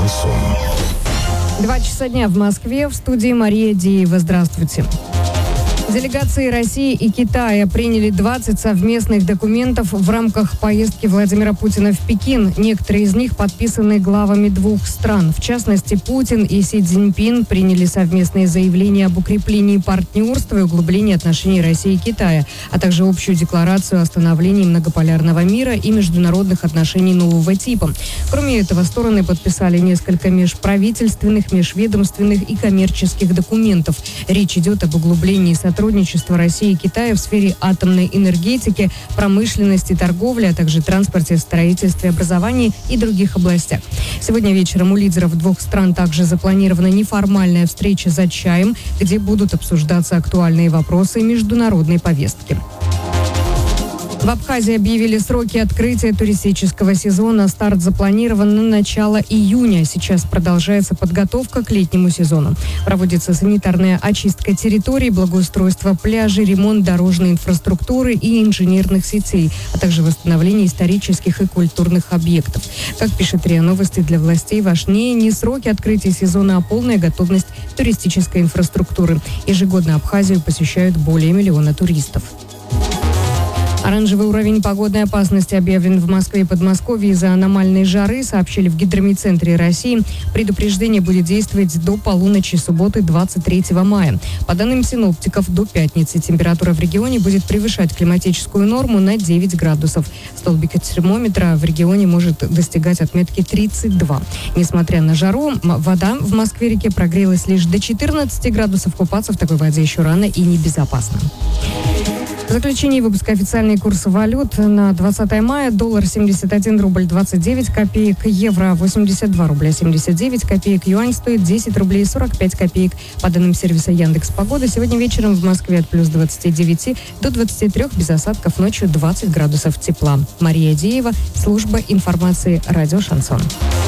Шансон. 2 часа дня в Москве. В студии Мария Деева. Здравствуйте. Делегации России и Китая приняли 20 совместных документов в рамках поездки Владимира Путина в Пекин. Некоторые из них подписаны главами 2 стран. В частности, Путин и Си Цзиньпин приняли совместные заявления об укреплении партнерства и углублении отношений России и Китая, а также общую декларацию о становлении многополярного мира и международных отношений нового типа. Кроме этого, стороны подписали несколько межправительственных, межведомственных и коммерческих документов. Речь идет об углублении сотрудничества России и Китая в сфере атомной энергетики, промышленности, торговли, а также транспорте, строительстве, образовании и других областях. Сегодня вечером у лидеров 2 стран также запланирована неформальная встреча за чаем, где будут обсуждаться актуальные вопросы международной повестки. В Абхазии объявили сроки открытия туристического сезона. Старт запланирован на начало июня. Сейчас продолжается подготовка к летнему сезону. Проводится санитарная очистка территорий, благоустройство пляжей, ремонт дорожной инфраструктуры и инженерных сетей, а также восстановление исторических и культурных объектов. Как пишет РИА Новости, для властей важнее не сроки открытия сезона, а полная готовность туристической инфраструктуры. Ежегодно Абхазию посещают более 1 миллиона туристов. Оранжевый уровень погодной опасности объявлен в Москве и Подмосковье из-за аномальной жары, сообщили в Гидрометцентре России. Предупреждение будет действовать до полуночи субботы 23 мая. По данным синоптиков, до пятницы температура в регионе будет превышать климатическую норму на 9 градусов. Столбик термометра в регионе может достигать отметки 32. Несмотря на жару, вода в Москве-реке прогрелась лишь до 14 градусов. Купаться в такой воде еще рано и небезопасно. В заключении выпуска официальный курс валют на 20 мая. Доллар 71 рубль 29 копеек, евро 82 рубля 79 копеек, юань стоит 10 рублей 45 копеек. По данным сервиса Яндекс.Погода, сегодня вечером в Москве от плюс 29 до 23, без осадков, ночью 20 градусов тепла. Мария Деева, служба информации «Радио Шансон».